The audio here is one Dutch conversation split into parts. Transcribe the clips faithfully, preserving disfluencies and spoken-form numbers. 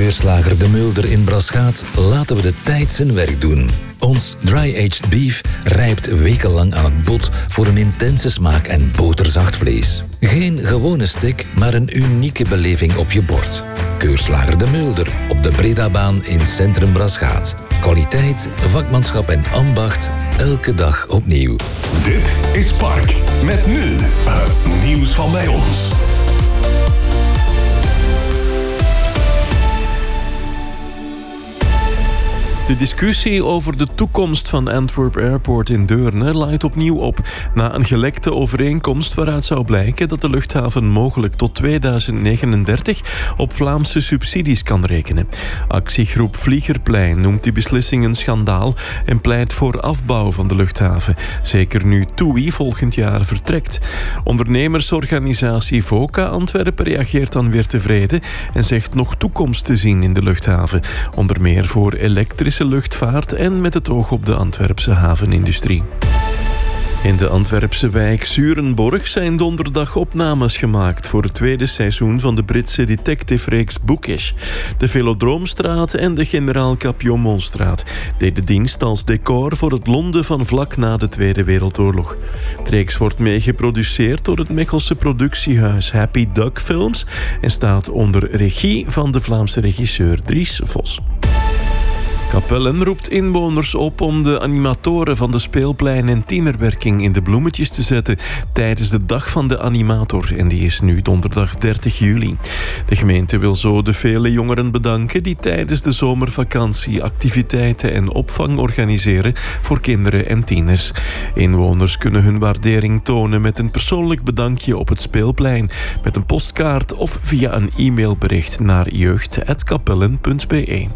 Keurslager De Mulder in Braschaat laten we de tijd zijn werk doen. Ons dry-aged beef rijpt wekenlang aan het bot voor een intense smaak en boterzacht vlees. Geen gewone steak, maar een unieke beleving op je bord. Keurslager De Mulder op de Bredabaan in Centrum Braschaat. Kwaliteit, vakmanschap en ambacht, elke dag opnieuw. Dit is Park, met nu het nieuws van bij ons. De discussie over de toekomst van Antwerp Airport in Deurne laait opnieuw op. Na een gelekte overeenkomst waaruit zou blijken dat de luchthaven mogelijk tot tweeduizend negenendertig op Vlaamse subsidies kan rekenen. Actiegroep Vliegerplein noemt die beslissing een schandaal en pleit voor afbouw van de luchthaven. Zeker nu TUI volgend jaar vertrekt. Ondernemersorganisatie VOCA Antwerpen reageert dan weer tevreden en zegt nog toekomst te zien in de luchthaven. Onder meer voor elektrische luchtvaart en met het oog op de Antwerpse havenindustrie. In de Antwerpse wijk Zurenborg zijn donderdag opnames gemaakt voor het tweede seizoen van de Britse detective-reeks Bookish. De Velodroomstraat en de Generaal Capiomonstraat deden dienst als decor voor het Londen van vlak na de Tweede Wereldoorlog. De reeks wordt meegeproduceerd door het Mechelse productiehuis Happy Duck Films en staat onder regie van de Vlaamse regisseur Dries Vos. Capellen roept inwoners op om de animatoren van de speelplein- en tienerwerking in de bloemetjes te zetten tijdens de Dag van de Animator. En die is nu donderdag dertig juli. De gemeente wil zo de vele jongeren bedanken die tijdens de zomervakantie activiteiten en opvang organiseren voor kinderen en tieners. Inwoners kunnen hun waardering tonen met een persoonlijk bedankje op het speelplein, met een postkaart of via een e-mailbericht naar jeugd apenstaartje capellen punt b e.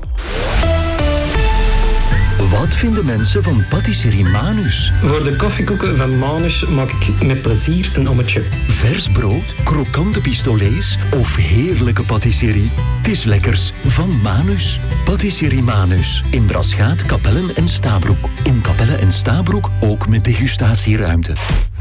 Wat vinden mensen van patisserie Manus? Voor de koffiekoeken van Manus maak ik met plezier een ommetje. Vers brood, krokante pistolets of heerlijke patisserie? Het is lekkers van Manus. Patisserie Manus in Braschaat, Capellen en Stabroek. In Capelle en Stabroek ook met degustatieruimte.